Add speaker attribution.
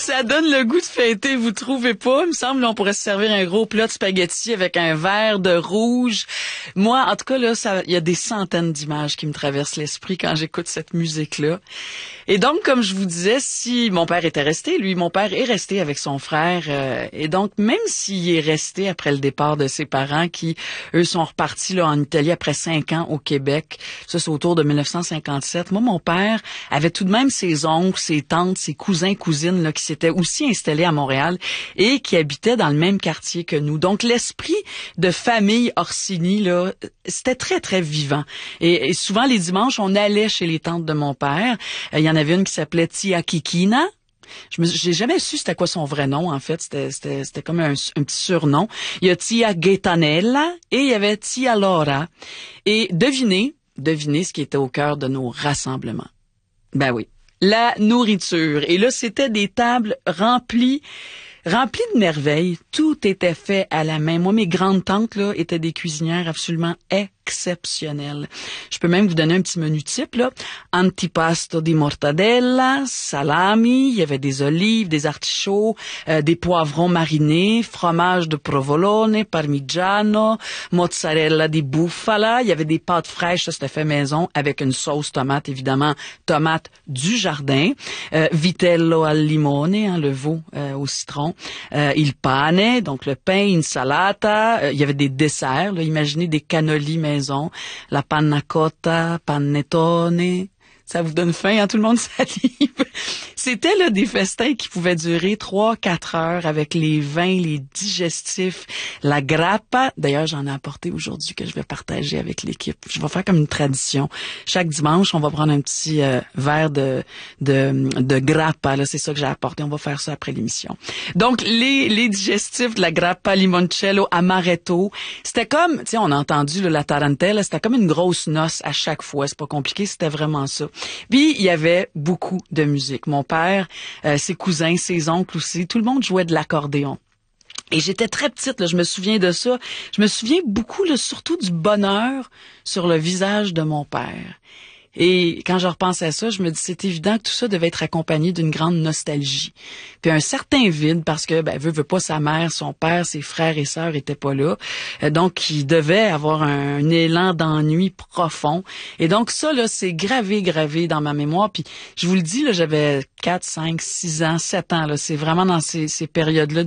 Speaker 1: Ça donne le goût de fêter, vous trouvez pas? Il me semble, là, on pourrait se servir un gros plat de spaghettis avec un verre de rouge. Moi, en tout cas, là, il y a des centaines d'images qui me traversent l'esprit quand j'écoute cette musique-là. Et donc, comme je vous disais, si mon père était resté, mon père est resté avec son frère. Et donc, même s'il est resté après le départ de ses parents, qui, eux, sont repartis là en Italie après 5 ans au Québec, ça, c'est autour de 1957. Moi, mon père avait tout de même ses oncles, ses tantes, ses cousins, cousines là, qui s'étaient aussi installés à Montréal et qui habitaient dans le même quartier que nous. Donc, l'esprit de famille Orsini, là, c'était très, très vivant. Et souvent, les dimanches, on allait chez les tantes de mon père. Il y en avait une qui s'appelait Tia Kikina. J'ai jamais su c'était quoi son vrai nom, en fait. C'était comme un petit surnom. Il y a Tia Gaetanella et il y avait Tia Laura. Et devinez ce qui était au cœur de nos rassemblements. Ben oui, la nourriture. Et là, c'était des tables remplies de merveilles. Tout était fait à la main. Moi, mes grandes tantes, là, étaient des cuisinières absolument exceptionnelles. Je peux même vous donner un petit menu type, là. Antipasto di mortadella, salami, il y avait des olives, des artichauts, des poivrons marinés, fromage de provolone, parmigiano, mozzarella di bufala, il y avait des pâtes fraîches, ça c'était fait maison, avec une sauce tomate, évidemment, tomate du jardin, vitello al limone, hein, le veau au citron, il pane, donc le pain, insalata, il y avait des desserts, là, imaginez des cannolis maison, la panna cotta, panettone. Ça vous donne faim, hein? Tout le monde salive. C'était là des festins qui pouvaient durer 3-4 heures avec les vins, les digestifs, la grappa. D'ailleurs, j'en ai apporté aujourd'hui que je vais partager avec l'équipe. Je vais faire comme une tradition. Chaque dimanche, on va prendre un petit verre de grappa. Là, c'est ça que j'ai apporté. On va faire ça après l'émission. Donc, les digestifs de la grappa limoncello amaretto, c'était comme, tu sais, on a entendu là, la tarantella, c'était comme une grosse noce à chaque fois. C'est pas compliqué, c'était vraiment ça. Puis, il y avait beaucoup de musique. Mon père, ses cousins, ses oncles aussi, tout le monde jouait de l'accordéon. Et j'étais très petite, là, je me souviens de ça. Je me souviens beaucoup, là, surtout du bonheur sur le visage de mon père. Et quand je repense à ça, je me dis c'est évident que tout ça devait être accompagné d'une grande nostalgie. Puis un certain vide parce que veut pas sa mère, son père, ses frères et sœurs étaient pas là. Donc il devait avoir un élan d'ennui profond. Et donc ça là, c'est gravé dans ma mémoire. Puis je vous le dis là, j'avais 4, 5, 6 ans, 7 ans là, c'est vraiment dans ces périodes-là